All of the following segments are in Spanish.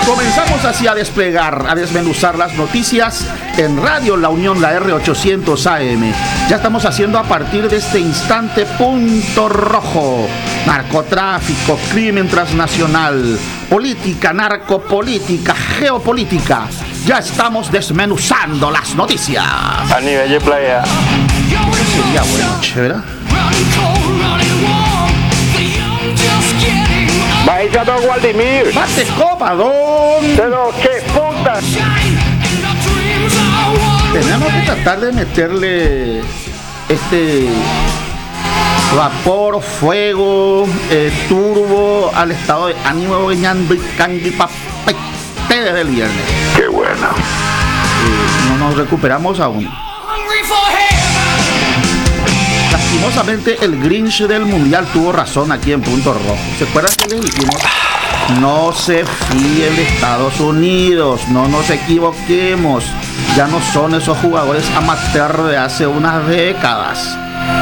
Comenzamos así a desplegar, a desmenuzar las noticias en Radio La Unión, la R800 AM. Ya estamos haciendo a partir de este instante punto rojo. Narcotráfico, crimen transnacional, política, narcopolítica, geopolítica. Ya estamos desmenuzando las noticias. A nivel de playa. Sería bueno, chévere. Va echando a Gualdimir. ¡Bate copa, don! Pero qué puta. Tenemos que tratar de meterle vapor, fuego, turbo al estado de ánimo de desde el viernes. Qué bueno. No nos recuperamos aún. Lastimosamente el Grinch del Mundial tuvo razón aquí en Punto Rojo. ¿Se acuerdan que les dijimos? No se fíen de Estados Unidos, no nos equivoquemos. Ya no son esos jugadores amateur de hace unas décadas.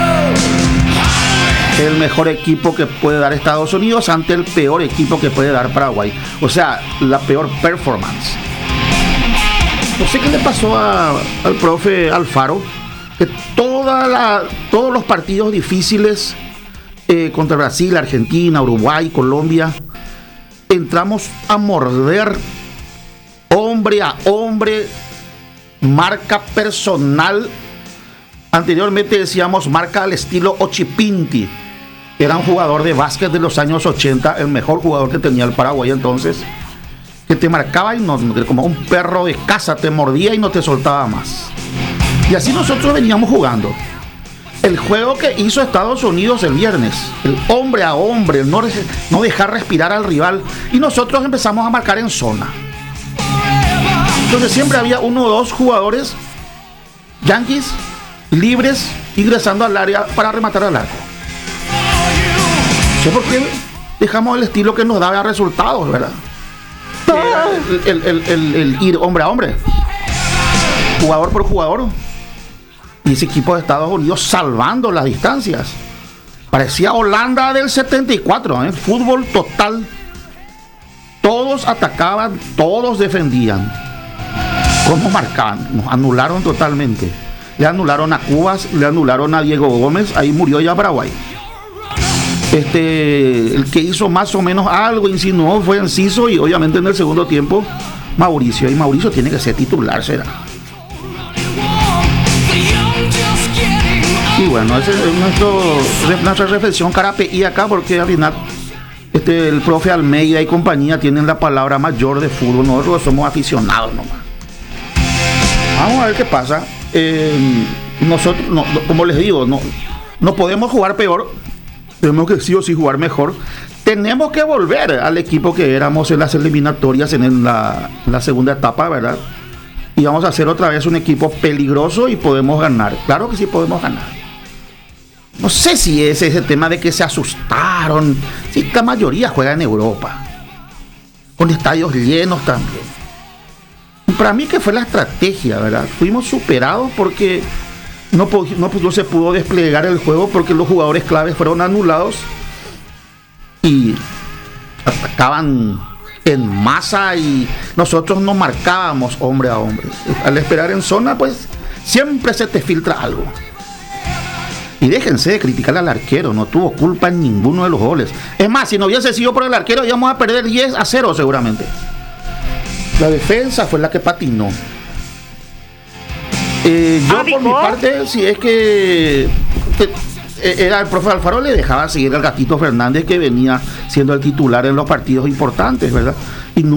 El mejor equipo que puede dar Estados Unidos ante el peor equipo que puede dar Paraguay. O sea, la peor performance. No sé qué le pasó al profe Alfaro, que todos los partidos difíciles contra Brasil, Argentina, Uruguay, Colombia, entramos a morder hombre a hombre, marca personal. Anteriormente decíamos marca al estilo Ochipinti. Era un jugador de básquet de los años 80, el mejor jugador que tenía el Paraguay entonces, que te marcaba y no, como un perro de casa, te mordía y no te soltaba más. Y así nosotros veníamos jugando. El juego que hizo Estados Unidos el viernes, el hombre a hombre, el no dejar respirar al rival, y nosotros empezamos a marcar en zona. Entonces siempre había uno o dos jugadores yanquis libres ingresando al área para rematar al arco. No sé por qué dejamos el estilo que nos daba resultados, ¿verdad? El ir hombre a hombre, jugador por jugador. Y ese equipo de Estados Unidos salvando las distancias. Parecía Holanda del 74, fútbol total. Todos atacaban, todos defendían. ¿Cómo marcaban? Nos anularon totalmente. Le anularon a Cubas, le anularon a Diego Gómez, ahí murió ya Paraguay. El que hizo más o menos algo, insinuó, fue Enciso, y obviamente en el segundo tiempo Mauricio. Y Mauricio tiene que ser titular, será. Y bueno, esa es nuestra reflexión carapeí acá, porque al final el profe Almeida y compañía tienen la palabra mayor de fútbol. Nosotros somos aficionados nomás. Vamos a ver qué pasa. Nosotros, como les digo, no podemos jugar peor. Tenemos que sí o sí jugar mejor. Tenemos que volver al equipo que éramos en las eliminatorias en la segunda etapa, ¿verdad? Y vamos a hacer otra vez un equipo peligroso y podemos ganar. Claro que sí podemos ganar. No sé si es ese tema de que se asustaron. Sí, la mayoría juega en Europa, con estadios llenos también. Para mí que fue la estrategia, ¿verdad? Fuimos superados porque no se pudo desplegar el juego, porque los jugadores claves fueron anulados y atacaban en masa y nosotros no marcábamos hombre a hombre. Al esperar en zona, pues siempre se te filtra algo. Y déjense de criticar al arquero, no tuvo culpa en ninguno de los goles. Es más, si no hubiese sido por el arquero, íbamos a perder 10-0 seguramente. La defensa fue la que patinó. Yo por mi parte, si es que era el profe Alfaro, le dejaba seguir al Gatito Fernández, que venía siendo el titular en los partidos importantes, ¿verdad?